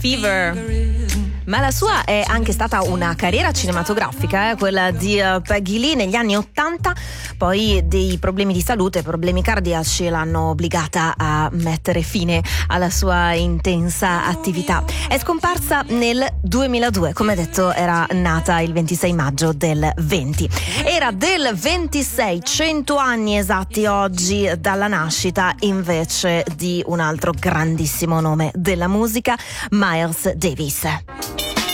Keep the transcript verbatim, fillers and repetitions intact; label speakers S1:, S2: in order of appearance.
S1: Fever. Ma la sua è anche stata una carriera cinematografica, eh, quella di uh, Peggy Lee negli anni ottanta. Poi dei problemi di salute, problemi cardiaci l'hanno obbligata a mettere fine alla sua intensa attività. È scomparsa nel duemiladue, come detto era nata il ventisei maggio del venti. Era del ventisei, cento anni esatti oggi dalla nascita invece di un altro grandissimo nome della musica, Miles Davis.